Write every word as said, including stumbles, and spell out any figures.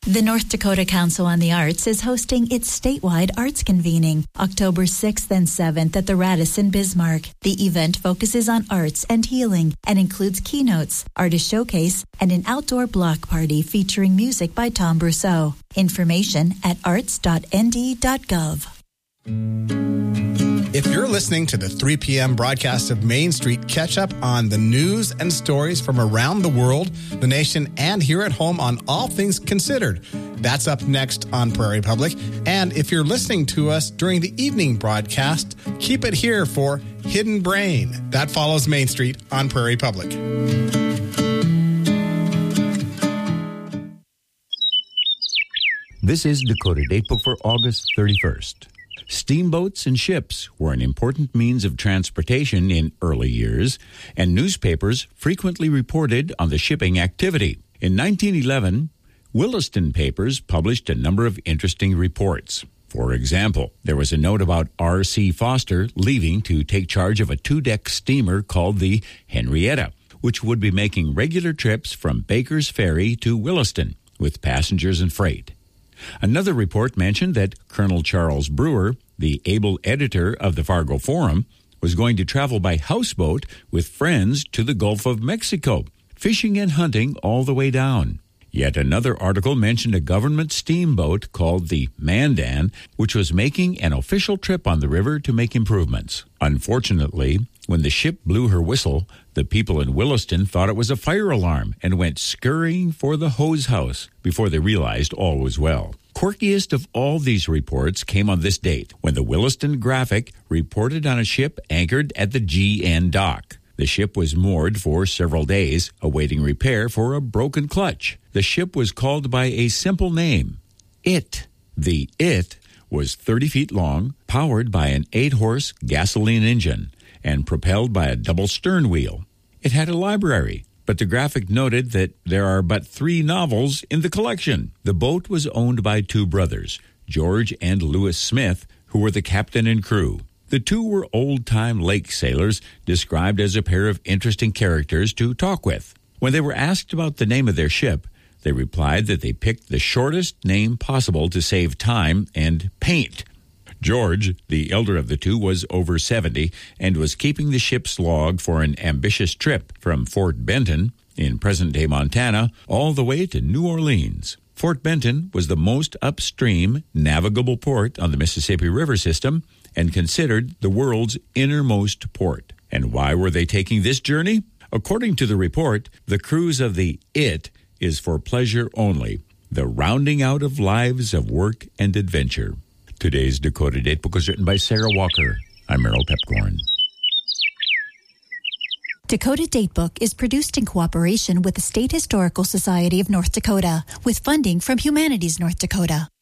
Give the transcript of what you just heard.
The North Dakota Council on the Arts is hosting its statewide arts convening October sixth and seventh at the Radisson Bismarck. The event focuses on arts and healing and includes keynotes, artist showcase, and an outdoor block party featuring music by Tom Brousseau. Information at arts dot n d dot gov. If you're listening to the three p.m. broadcast of Main Street, catch up on the news and stories from around the world, the nation, and here at home on All Things Considered. That's up next on Prairie Public. And if you're listening to us during the evening broadcast, keep it here for Hidden Brain. That follows Main Street on Prairie Public. This is Dakota Datebook for August thirty-first. Steamboats and ships were an important means of transportation in early years, and newspapers frequently reported on the shipping activity. In nineteen eleven, Williston papers published a number of interesting reports. For example, there was a note about R C Foster leaving to take charge of a two-deck steamer called the Henrietta, which would be making regular trips from Baker's Ferry to Williston with passengers and freight. Another report mentioned that Colonel Charles Brewer, the able editor of the Fargo Forum, was going to travel by houseboat with friends to the Gulf of Mexico, fishing and hunting all the way down. Yet another article mentioned a government steamboat called the Mandan, which was making an official trip on the river to make improvements. Unfortunately, when the ship blew her whistle, the people in Williston thought it was a fire alarm and went scurrying for the hose house before they realized all was well. Quirkiest of all these reports came on this date, when the Williston Graphic reported on a ship anchored at the G N dock. The ship was moored for several days, awaiting repair for a broken clutch. The ship was called by a simple name, It. The It was thirty feet long, powered by an eight-horse gasoline engine, and propelled by a double stern wheel. It had a library, but the Graphic noted that there are but three novels in the collection. The boat was owned by two brothers, George and Lewis Smith, who were the captain and crew. The two were old-time lake sailors, described as a pair of interesting characters to talk with. When they were asked about the name of their ship, they replied that they picked the shortest name possible to save time and paint. George, the elder of the two, was over seventy and was keeping the ship's log for an ambitious trip from Fort Benton in present-day Montana all the way to New Orleans. Fort Benton was the most upstream navigable port on the Mississippi River system and considered the world's innermost port. And why were they taking this journey? According to the report, the cruise of the It is for pleasure only, the rounding out of lives of work and adventure. Today's Dakota Datebook was written by Sarah Walker. I'm Merrill Pepcorn. Dakota Datebook is produced in cooperation with the State Historical Society of North Dakota with funding from Humanities North Dakota.